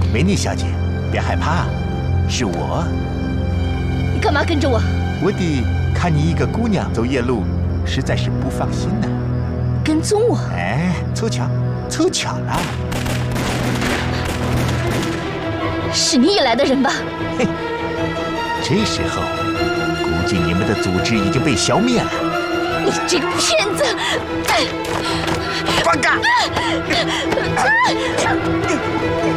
美女小姐，别害怕，是我。 你干嘛跟着我？ 我得看你一个姑娘走夜路，实在是不放心呢。 跟踪我？ 哎，凑巧了。 是你引来的人吧？ 嘿，这时候估计你们的组织已经被消灭了。 你这个骗子！ 放开！